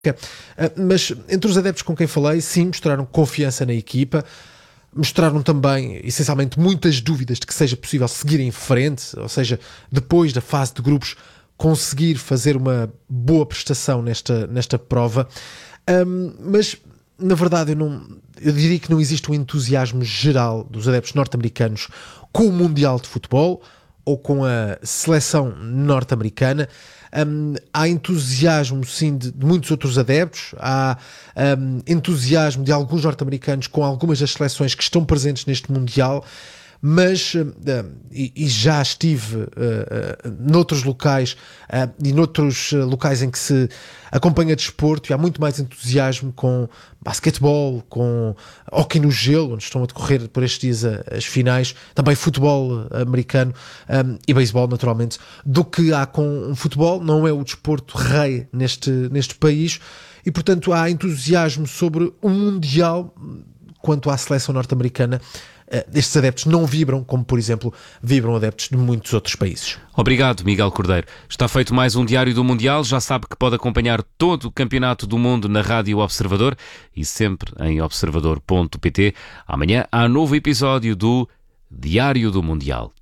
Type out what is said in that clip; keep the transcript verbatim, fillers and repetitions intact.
Mas entre os adeptos com quem falei, sim, mostraram confiança na equipa, mostraram também, essencialmente, muitas dúvidas de que seja possível seguir em frente, ou seja, depois da fase de grupos, conseguir fazer uma boa prestação nesta, nesta prova. Um, mas, na verdade, eu, não, eu diria que não existe um entusiasmo geral dos adeptos norte-americanos com o Mundial de Futebol ou com a seleção norte-americana. Um, há entusiasmo, sim, de, de muitos outros adeptos, há um, entusiasmo de alguns norte-americanos com algumas das seleções que estão presentes neste Mundial, mas, uh, e, e já estive uh, uh, noutros locais uh, e noutros uh, locais em que se acompanha desporto, e há muito mais entusiasmo com basquetebol, com hóquei no gelo, onde estão a decorrer por estes dias a, as finais, também futebol americano um, e beisebol, naturalmente, do que há com um futebol. Não é o desporto rei neste, neste país, e portanto há entusiasmo sobre o Mundial. Quanto à seleção norte-americana, estes adeptos não vibram como, por exemplo, vibram adeptos de muitos outros países. Obrigado, Miguel Cordeiro. Está feito mais um Diário do Mundial. Já sabe que pode acompanhar todo o campeonato do mundo na Rádio Observador e sempre em observador ponto pt. Amanhã há novo episódio do Diário do Mundial.